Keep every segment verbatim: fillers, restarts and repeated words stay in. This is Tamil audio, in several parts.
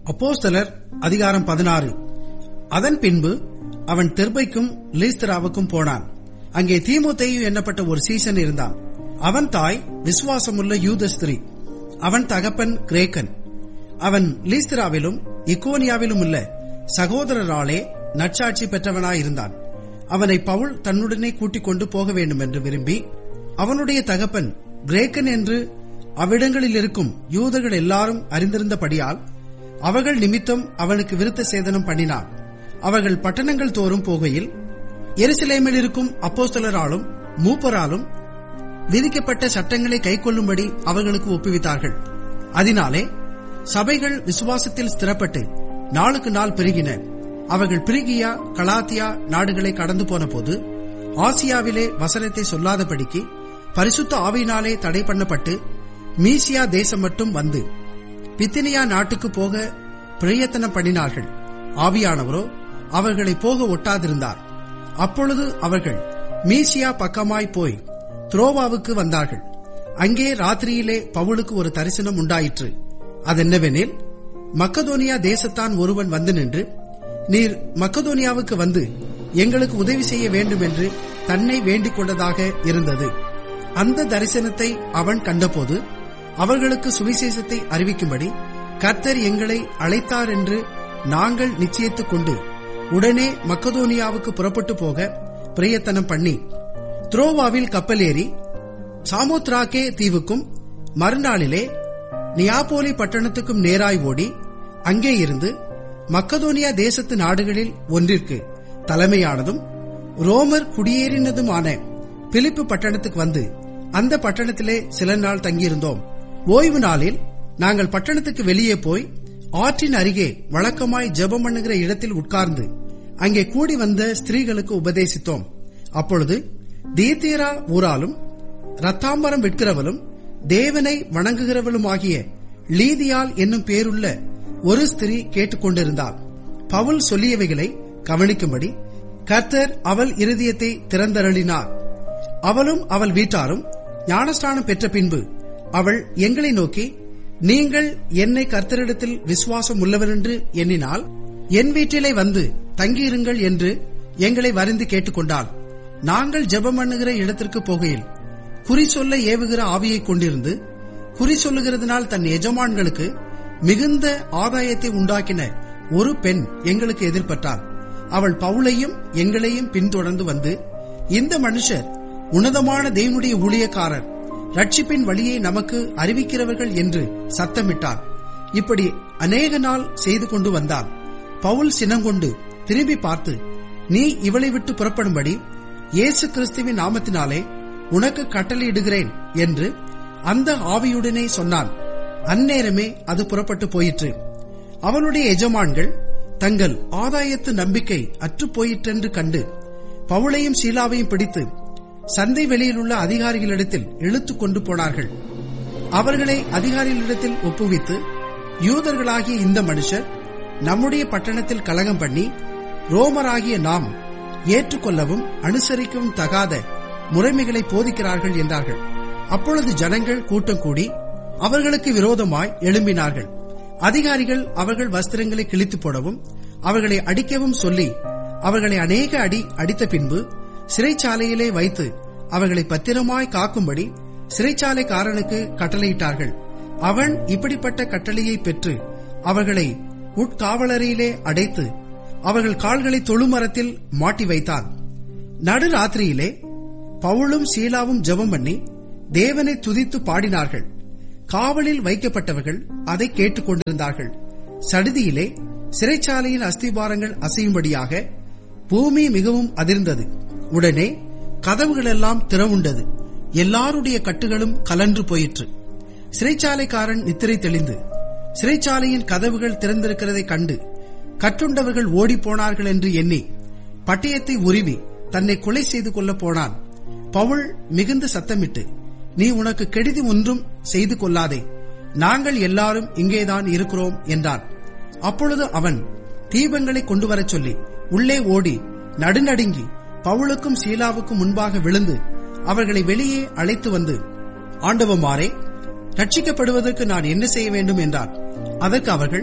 அப்போஸ்தலர் அதிகாரம் பதினாறு. அதன் பின்பு அவன் தெர்பைக்கும் லீஸ்திராவுக்கும் போனான். அங்கே தீமோத்தேயு எண்ணப்பட்ட ஒரு சீசன் இருந்தான். அவன் தாய் விசுவாசமுள்ள யூத ஸ்திரீ, அவன் தகப்பன் கிரேக்கன். அவன் லீஸ்திராவிலும் இக்கோனியாவிலும் உள்ள சகோதரராலே நற்சாட்சி பெற்றவனாயிருந்தான். அவனை பவுல் தன்னுடனே கூட்டிக் கொண்டு போக வேண்டும் என்று விரும்பி, அவனுடைய தகப்பன் கிரேக்கன் என்று அவ்விடங்களில் இருக்கும் யூதர்கள் எல்லாரும் அறிந்திருந்தபடியால் அவர்கள் நிமித்தம் அவனுக்கு விருத்த சேதனம் பண்ணினான். அவர்கள் பட்டணங்கள் தோறும் போகையில் எருசலேமில் இருக்கும் அப்போஸ்தலராலும் மூப்பராலும் விதிக்கப்பட்ட சட்டங்களை கைக்கொள்ளும்படி அவர்களுக்கு ஒப்புவித்தார்கள். அதனாலே சபைகள் விசுவாசத்தில் ஸ்திரப்பட்டு நாளுக்கு நாள் பெருகின. அவர்கள் பிரிகியா கலாத்தியா நாடுகளை கடந்து போன போது ஆசியாவிலே வசனத்தை சொல்லாதபடிக்கு பரிசுத்த ஆவியினாலே தடை பண்ணப்பட்டு மீசியா தேசம் மட்டும் வந்து பித்தினியா நாட்டுக்கு போக பிரயத்தனம் பண்ணினார்கள். ஆவியானவரோ அவர்களை போக ஒட்டாதிருந்தார். அப்பொழுது அவர்கள் மீசியா பக்கமாய் போய் துரோவாவுக்கு வந்தார்கள். அங்கே ராத்திரியிலே பவுலுக்கு ஒரு தரிசனம் உண்டாயிற்று. அதென்னவெனில், மக்கதோனியா தேசத்தான் ஒருவன் வந்து நின்று, நீர் மக்கதோனியாவுக்கு வந்து எங்களுக்கு உதவி செய்ய வேண்டும் என்று தன்னை வேண்டிக் கொண்டதாக இருந்தது. அந்த தரிசனத்தை அவன் கண்டபோது அவர்களுக்கு சுவிசேஷத்தை அறிவிக்கும்படி கர்த்தர் எங்களை அழைத்தார் என்று நாங்கள் நிச்சயித்துக் கொண்டு உடனே மக்கதோனியாவுக்கு புறப்பட்டு போக பிரயத்தனம் பண்ணி துரோவாவில் கப்பலேறி சாமோத்ராக்கே தீவுக்கும் மறுநாளிலே நியாபோலி பட்டணத்துக்கும் நேராய் ஓடி அங்கே இருந்து மக்கதோனியா தேசத்து நாடுகளில் ஒன்றிற்கு தலைமையானதும் ரோமர் குடியேறினதுமான பிலிப்பு பட்டணத்துக்கு வந்து அந்த பட்டணத்திலே சில நாள் தங்கியிருந்தோம். ஓய்வு நாளில் நாங்கள் பட்டணத்துக்கு வெளியே போய் ஆற்றின் அருகே வழக்கமாய் ஜெபம் பண்ணுகிற இடத்தில் உட்கார்ந்து அங்கே கூடி வந்த ஸ்திரீகளுக்கு உபதேசித்தோம். அப்பொழுது தீத்திரா ஊராலும் ரத்தாம்பரம் விற்கிறவளும் தேவனை வணங்குகிறவளுமாகிய லீதியால் என்னும் பேருள்ள ஒரு ஸ்திரீ கேட்டுக்கொண்டிருந்தாள். பவுல் சொல்லியவைகளை கவனிக்கும்படி கர்த்தர் அவள் இருதயத்தை திறந்தருளினார். அவளும் அவள் வீட்டாரும் ஞானஸ்நானம் பெற்ற பின்பு அவள் எங்களை நோக்கி, நீங்கள் என்னை கர்த்தரிடத்தில் விசுவாசம் உள்ளவர் என்று எண்ணினால் என் வீட்டிலே வந்து தங்கியிருங்கள் என்று எங்களை வருந்தி கேட்டுக்கொண்டாள். நாங்கள் ஜெபம் பண்ணுகிற இடத்திற்கு போகையில் குறி சொல்ல ஏவுகிற ஆவியை கொண்டிருந்து குறி சொல்லுகிறதுனால் தன் எஜமான்களுக்கு மிகுந்த ஆதாயத்தை உண்டாக்கின ஒரு பெண் எங்களுக்கு எதிர்பட்டாள். அவள் பவுலையும் எங்களையும் பின்தொடர்ந்து வந்து, இந்த மனுஷர் உன்னதமான தேவனுடைய ஊழியக்காரர், ரட்சிப்பின் வழியை நமக்கு அறிவிக்கிறவர்கள் என்று சத்தமிட்டார். இப்படி அநேக நாள் செய்து கொண்டு வந்தாள். பவுல் சினங்கொண்டு திரும்பி பார்த்து, நீ இவளை விட்டு புறப்படும்படி இயேசு கிறிஸ்துவின் நாமத்தினாலே உனக்கு கட்டளையிடுகிறேன் என்று அந்த ஆவியுடனே சொன்னான். அந்நேரமே அது புறப்பட்டு போயிற்று. அவனுடைய எஜமான்கள் தங்கள் ஆதாயத்து நம்பிக்கை அற்றுப்போயிற்றென்று கண்டு பவுலையும் சீலாவையும் பிடித்து சந்தை வெளியில் உள்ள அதிகாரிகளிடத்தில் இழுத்துக் கொண்டு போனார்கள். அவர்களை அதிகாரிகளிடத்தில் ஒப்புவித்து, யூதர்களாகிய இந்த மனுஷர் நம்முடைய பட்டணத்தில் கலகம் பண்ணி ரோமராகிய நாம் ஏற்றுக்கொள்ளவும் அனுசரிக்கவும் தகாத முறைமைகளை போதிக்கிறார்கள் என்றார்கள். அப்பொழுது ஜனங்கள் கூட்டம் கூடி அவர்களுக்கு விரோதமாய் எழும்பினார்கள். அதிகாரிகள் அவர்கள் வஸ்திரங்களை கிழித்து போடவும் அவர்களை அடிக்கவும் சொல்லி அவர்களை அநேக அடி அடித்த பின்பு சிறைச்சாலையிலே வைத்து அவர்களை பத்திரமாய் காக்கும்படி சிறைச்சாலைக்காரனுக்கு கட்டளையிட்டார்கள். அவன் இப்படிப்பட்ட கட்டளையை பெற்று அவர்களை உட்காவலறையிலே அடைத்து அவர்கள் கால்களை தொழுமரத்தில் மாட்டி வைத்தான். நடுராத்திரியிலே பவுலும் சீலாவும் ஜெபம் பண்ணி தேவனை துதித்து பாடினார்கள். காவலில் வைக்கப்பட்டவர்கள் அதை கேட்டுக் கொண்டிருந்தார்கள். சடுதியிலே சிறைச்சாலையின் அஸ்திபாரங்கள் அசையும்படியாக பூமி மிகவும் அதிர்ந்தது. உடனே கதவுகளெல்லாம் திறவுண்டது. எல்லாருடைய கட்டுகளும் கலன்று போயிற்று. சிறைச்சாலைக்காரன் நித்திரை தெளிந்து சிறைச்சாலையின் கதவுகள் திறந்திருக்கிறதை கண்டு கட்டுண்டவர்கள் ஓடிப்போனார்கள் என்று எண்ணி பட்டயத்தை உருவி தன்னை கொலை செய்து கொள்ள போனான். பவுல் மிகுந்த சத்தமிட்டு, நீ உனக்கு கெடுதி ஒன்றும் செய்து கொள்ளாதே, நாங்கள் எல்லாரும் இங்கேதான் இருக்கிறோம் என்றான். அப்பொழுது அவன் தீபங்களை கொண்டு வரச் சொல்லி உள்ளே ஓடி நடுநடுங்கி பவுலுக்கும் சீலாவுக்கும் முன்பாக விழுந்து அவர்களை வெளியே அழைத்து வந்து, ஆண்டவமாரே, ரட்சிக்கப்படுவதற்கு நான் என்ன செய்ய வேண்டும் என்றார். அதற்கு அவர்கள்,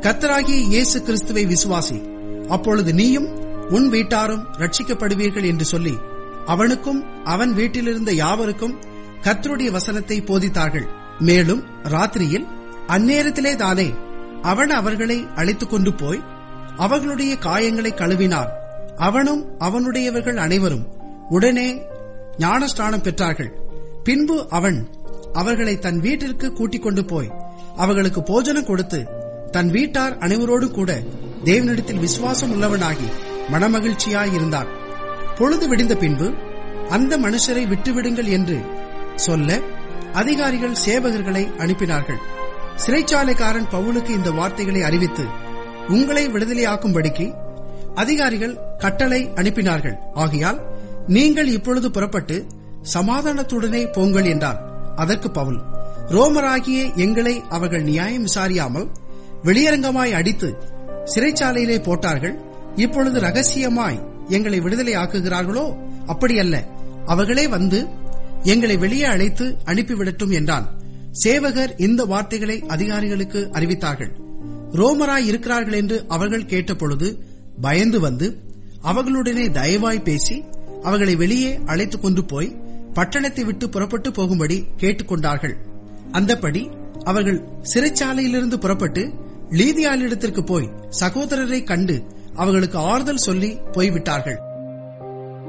கர்த்தராகிய இயேசு கிறிஸ்துவை விசுவாசி, அப்பொழுது நீயும் உன் வீட்டாரும் ரட்சிக்கப்படுவீர்கள் என்று சொல்லி அவனுக்கும் அவன் வீட்டிலிருந்த யாவருக்கும் கர்த்தருடைய வசனத்தை போதித்தார்கள். மேலும் ராத்திரியில் அந்நேரத்திலே தானே அவன் அவர்களை அழைத்துக் கொண்டு போய் அவர்களுடைய காயங்களை கழுவினார். அவனும் அவனுடையவர்கள் அனைவரும் உடனே ஞானஸ்நானம் பெற்றார்கள். பின்பு அவன் அவர்களை தன் வீட்டிற்கு கூட்டிக் கொண்டு போய் அவர்களுக்கு போஜனம் கொடுத்து தன் வீட்டார் அனைவரோடு கூட தேவனிடத்தில் விசுவாசம் உள்ளவனாகி மனமகிழ்ச்சியாயிருந்தான். பொழுது விடிந்த பின்பு அந்த மனுஷரை விட்டுவிடுங்கள் என்று சொல்ல அதிகாரிகள் சேவகர்களை அனுப்பினார்கள். சிறைச்சாலைக்காரன் பவுலுக்கு இந்த வார்த்தைகளை அறிவித்து உங்களை விடுதலையாக்கும்படிக்கு அதிகாரிகள் கட்டளை அனுப்பினார்கள். ஆகையால் நீங்கள் இப்பொழுது புறப்பட்டு சமாதானத்துடனே போங்கள் என்றார். அதற்கு பவுல், ரோமராகிய எங்களை அவர்கள் நியாயம் விசாரியாமல் வெளியரங்கமாய் அடித்து சிறைச்சாலையிலே போட்டார்கள். இப்பொழுது ரகசியமாய் எங்களை விடுதலை ஆக்குகிறார்களோ? அப்படியல்ல, அவர்களே வந்து எங்களை வெளியே அழைத்து அனுப்பிவிடட்டும் என்றான். சேவகர் இந்த வார்த்தைகளை அதிகாரிகளுக்கு அறிவித்தார்கள். ரோமராய் இருக்கிறார்கள் என்று அவர்கள் கேட்டபொழுது பயந்து வந்து அவர்களுடனே தயவாய் பேசி அவர்களை வெளியே அழைத்துக் கொண்டு போய் பட்டணத்தை விட்டு புறப்பட்டு போகும்படி கேட்டுக்கொண்டார்கள். அந்தபடி அவர்கள் சிறைச்சாலையிலிருந்து புறப்பட்டு லீதியாளிடத்திற்கு போய் சகோதரரை கண்டு அவர்களுக்கு ஆறுதல் சொல்லி போய்விட்டார்கள்.